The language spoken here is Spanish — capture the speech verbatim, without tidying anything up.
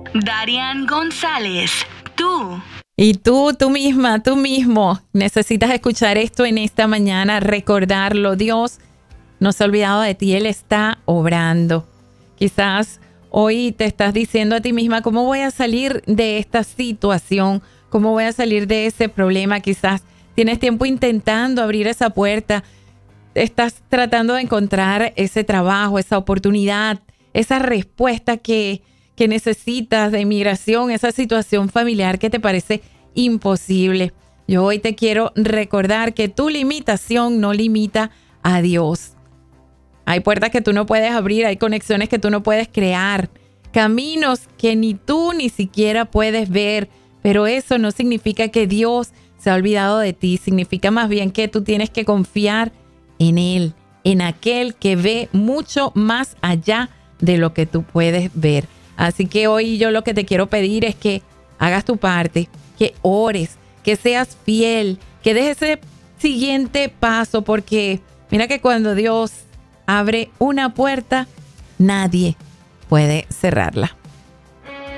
Darian González, tú. Y tú, tú misma, tú mismo, necesitas escuchar esto en esta mañana, recordarlo. Dios no se ha olvidado de ti, Él está obrando. Quizás hoy te estás diciendo a ti misma, ¿cómo voy a salir de esta situación? ¿Cómo voy a salir de ese problema? Quizás tienes tiempo intentando abrir esa puerta, estás tratando de encontrar ese trabajo, esa oportunidad, esa respuesta que... que necesitas de inmigración, esa situación familiar que te parece imposible. Yo hoy te quiero recordar que tu limitación no limita a Dios. Hay puertas que tú no puedes abrir, hay conexiones que tú no puedes crear, caminos que ni tú ni siquiera puedes ver, pero eso no significa que Dios se ha olvidado de ti, significa más bien que tú tienes que confiar en Él, en aquel que ve mucho más allá de lo que tú puedes ver. Así que hoy yo lo que te quiero pedir es que hagas tu parte, que ores, que seas fiel, que des ese siguiente paso, porque mira que cuando Dios abre una puerta, nadie puede cerrarla.